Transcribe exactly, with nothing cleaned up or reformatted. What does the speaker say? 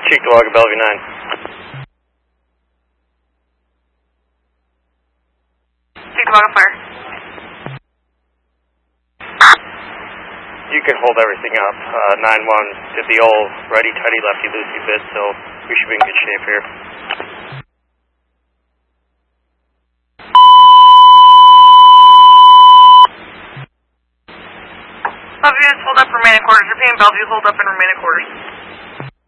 Cheektowaga, Bellevue nine. Cheektowaga fire. You can hold everything up. Uh, nine one did the old righty-tighty, lefty-loosey bit, so we should be in good shape here. Bellevue is hold up remaining quarters. Repeating, Bellevue hold up in remaining quarters.